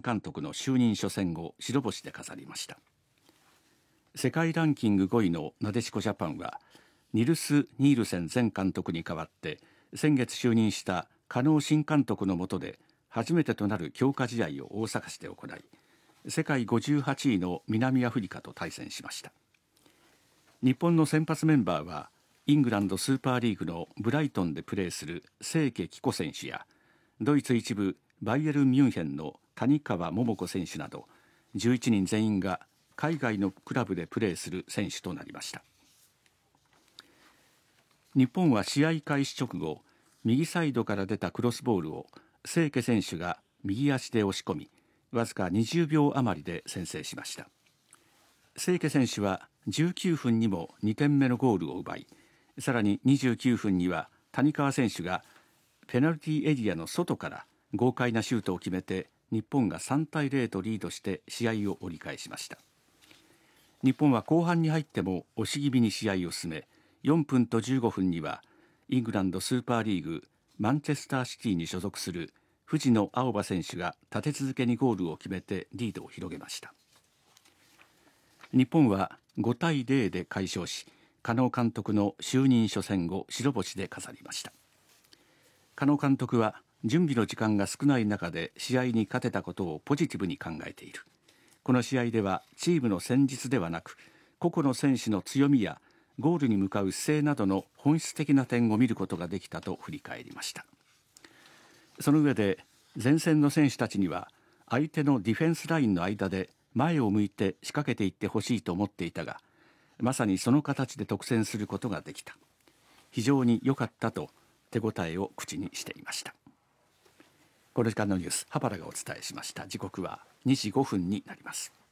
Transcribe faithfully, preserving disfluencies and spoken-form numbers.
監督の就任初戦を白星で飾りました。世界ランキングごいのなでしこジャパンはニルス・ニールセン前監督に代わって先月就任した加納新監督の下で初めてとなる強化試合を大阪市で行い、世界ごじゅうはちいの南アフリカと対戦しました。日本の先発メンバーはイングランドスーパーリーグのブライトンでプレーする清家貴子選手やドイツ一部バイエルンミュンヘンの谷川桃子選手などじゅういちにん全員が海外のクラブでプレーする選手となりました。日本は試合開始直後、右サイドから出たクロスボールを清家選手が右足で押し込み、わずかにじゅうびょう余りで先制しました。清家選手はじゅうきゅうふんにもにてんめのゴールを奪い、さらににじゅうきゅうふんには谷川選手がペナルティーエリアの外から豪快なシュートを決めて、日本がさんたいゼロとリードして試合を折り返しました。日本は後半に入っても押し気味に試合を進め、よんぷんとじゅうごふんにはイングランドスーパーリーグマンチェスターシティに所属する藤野あおば選手が立て続けにゴールを決めてリードを広げました。日本はごたいゼロで快勝し、加納監督の就任初戦を白星で飾りました。加納監督は準備の時間が少ない中で試合に勝てたことをポジティブに考えている。この試合ではチームの戦術ではなく、個々の選手の強みやゴールに向かう姿勢などの本質的な点を見ることができたと振り返りました。その上で前線の選手たちには相手のディフェンスラインの間で前を向いて仕掛けていってほしいと思っていたが、まさにその形で得点することができた。非常に良かったと手応えを口にしていました。この時間のニュース、羽原がお伝えしました。時刻はにじごふんになります。